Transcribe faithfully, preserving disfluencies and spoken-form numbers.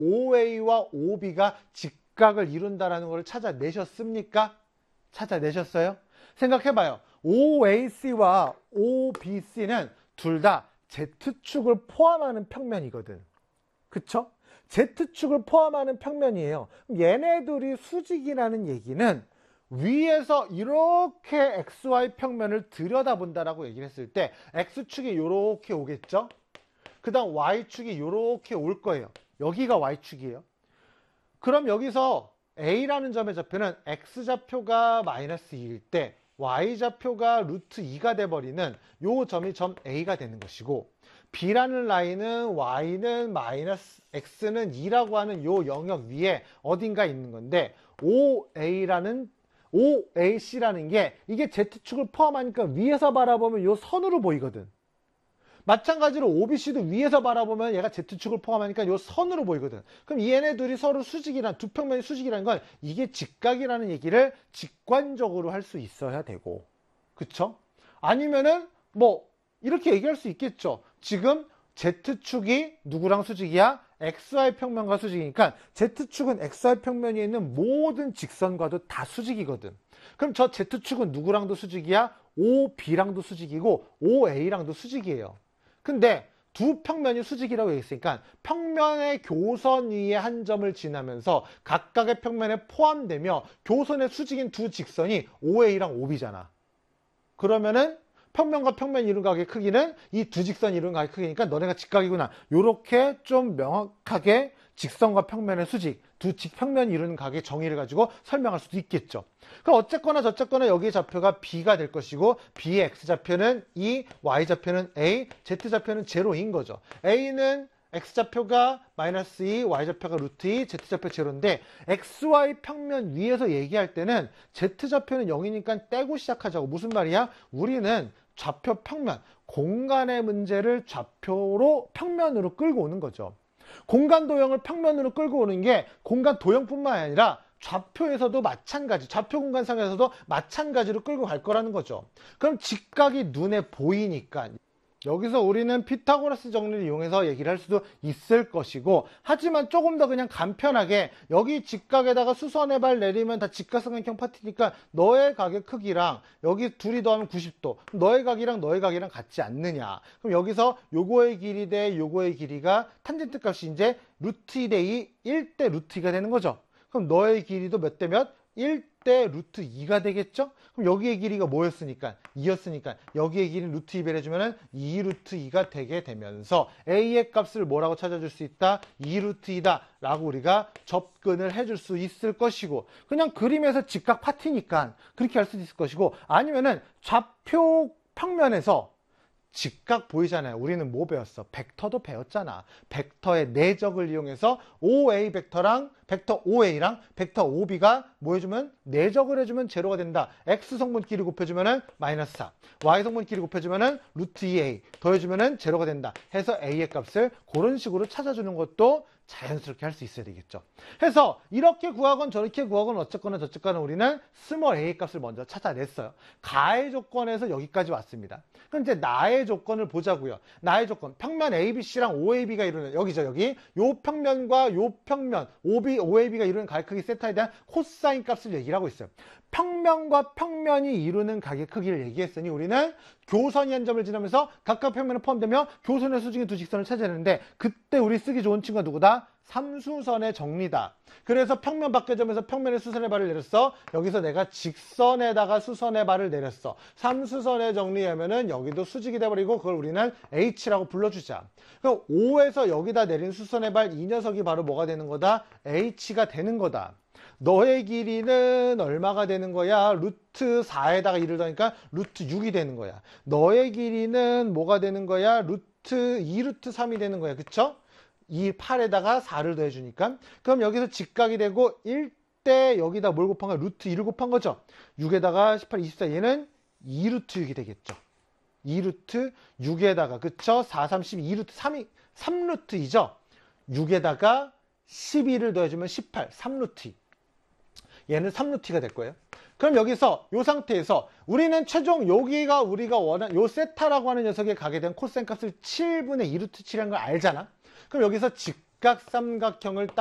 오에이와 오비가 직각을 이룬다라는 걸 찾아내셨습니까? 찾아내셨어요? 생각해봐요. 오에이씨와 오비씨는 둘 다 Z축을 포함하는 평면이거든. 그쵸? Z축을 포함하는 평면이에요. 얘네들이 수직이라는 얘기는 위에서 이렇게 엑스와이 평면을 들여다본다라고 얘기를 했을 때 X축이 이렇게 오겠죠? 그 다음 Y축이 이렇게 올 거예요. 여기가 Y축이에요. 그럼 여기서 A라는 점의 좌표는 X좌표가 마이너스 이일 때 Y좌표가 루트 이가 돼버리는 요 점이 점 A가 되는 것이고, B라는 라인은 Y는 마이너스 X는 이라고 하는 요 영역 위에 어딘가 있는 건데, 오에이라는 오에이씨라는 게 이게 Z축을 포함하니까 위에서 바라보면 요 선으로 보이거든. 마찬가지로 오비씨도 위에서 바라보면 얘가 Z축을 포함하니까 요 선으로 보이거든. 그럼 얘네들이 서로 수직이란, 두 평면이 수직이라는 건 이게 직각이라는 얘기를 직관적으로 할 수 있어야 되고, 그쵸? 아니면은 뭐 이렇게 얘기할 수 있겠죠. 지금 Z축이 누구랑 수직이야? 엑스와이 평면과 수직이니까 Z축은 엑스와이 평면 위에 있는 모든 직선과도 다 수직이거든. 그럼 저 Z축은 누구랑도 수직이야? 오비랑도 수직이고 오에이랑도 수직이에요. 근데 두 평면이 수직이라고 얘기했으니까 평면의 교선 위에 한 점을 지나면서 각각의 평면에 포함되며 교선의 수직인 두 직선이 오에이랑 오비잖아. 그러면은 평면과 평면 이룬 각의 크기는 이 두 직선이 이룬 각의 크기니까 너네가 직각이구나. 요렇게 좀 명확하게 직선과 평면의 수직, 두 직평면이 이루는 각의 정의를 가지고 설명할 수도 있겠죠. 그럼 어쨌거나 저쨌거나 여기의 좌표가 B가 될 것이고, B의 X좌표는 이, Y좌표는 A, Z좌표는 제로인 거죠. A는 X좌표가 마이너스 이, Y좌표가 루트 이, Z좌표 제로인데 엑스와이 평면 위에서 얘기할 때는 Z좌표는 영이니까 떼고 시작하자고. 무슨 말이야? 우리는 좌표 평면, 공간의 문제를 좌표로 평면으로 끌고 오는 거죠. 공간 도형을 평면으로 끌고 오는 게 공간 도형뿐만 아니라 좌표에서도 마찬가지, 좌표 공간상에서도 마찬가지로 끌고 갈 거라는 거죠. 그럼 직각이 눈에 보이니까 여기서 우리는 피타고라스 정리를 이용해서 얘기를 할 수도 있을 것이고, 하지만 조금 더 그냥 간편하게 여기 직각에다가 수선의 발 내리면 다 직각삼각형 파트니까 너의 각의 크기랑 여기 둘이 더하면 구십 도, 너의 각이랑 너의 각이랑 같지 않느냐. 그럼 여기서 요거의 길이 대 요거의 길이가 탄젠트 값이 이제 루트 이 대 이, 일 대 루트 이가 되는 거죠. 그럼 너의 길이도 몇 대 몇? 일 대 루트 이가 되겠죠? 그럼 여기의 길이가 뭐였으니까? 이였으니까 여기의 길이는 루트 이 배려주면은 이 루트 이가 되게 되면서 A의 값을 뭐라고 찾아줄 수 있다? 이 루트 이다 라고 우리가 접근을 해줄 수 있을 것이고, 그냥 그림에서 직각 파티니까 그렇게 할 수도 있을 것이고, 아니면은 좌표 평면에서 직각 보이잖아요. 우리는 뭐 배웠어? 벡터도 배웠잖아. 벡터의 내적을 이용해서 오에이 벡터랑 벡터 오에이랑 벡터 오비가 뭐 해주면? 내적을 해주면 제로가 된다. X성분끼리 곱해주면은 마이너스 사, Y성분끼리 곱해주면은 루트 이 에이, 더해주면은 제로가 된다. 해서 A의 값을 그런 식으로 찾아주는 것도 자연스럽게 할 수 있어야 되겠죠. 해서 이렇게 구하건 저렇게 구하건 어쨌거나 저쨌거나 우리는 스몰 a 값을 먼저 찾아냈어요. 가의 조건에서 여기까지 왔습니다. 그럼 이제 나의 조건을 보자고요. 나의 조건, 평면 에이비씨랑 오에이비가 이루는, 여기죠, 여기. 요 평면과 요 평면, 오비, 오에이비가 이루는 가의 크기 세타에 대한 코사인 값을 얘기를 하고 있어요. 평면과 평면이 이루는 각의 크기를 얘기했으니 우리는 교선이 한 점을 지나면서 각각 평면에 포함되며 교선의 수직인 두 직선을 찾아내는데, 그때 우리 쓰기 좋은 친구가 누구다? 삼수선의 정리다. 그래서 평면 밖의 점에서 평면에 수선의 발을 내렸어. 여기서 내가 직선에다가 수선의 발을 내렸어. 삼수선의 정리하면은 여기도 수직이 돼버리고 그걸 우리는 H라고 불러주자. 그럼 O에서 여기다 내린 수선의 발, 이 녀석이 바로 뭐가 되는 거다? H가 되는 거다. 너의 길이는 얼마가 되는 거야? 루트 사에다가 이를 더하니까 루트 육이 되는 거야. 너의 길이는 뭐가 되는 거야? 루트 이 루트 삼이 되는 거야. 그쵸? 이 팔에다가 사를 더해주니까. 그럼 여기서 직각이 되고 일 대 여기다 뭘 곱한 거야? 루트 이를 곱한 거죠. 육에다가 십팔, 이십사, 얘는 이 루트 육이 되겠죠. 이 루트 육에다가, 그쵸? 사, 삼, 십이, 이 루트 삼이, 삼 루트 이죠? 육에다가 십이를 더해주면 십팔, 삼 루트 이. 얘는 삼 루트 이가 될 거예요. 그럼 여기서 이 상태에서 우리는 최종 여기가 우리가 원하는 요 세타라고 하는 녀석에 가게 된 코사인 값을 칠분의 이 루트 칠이라는 걸 알잖아. 그럼 여기서 직 직각삼각형을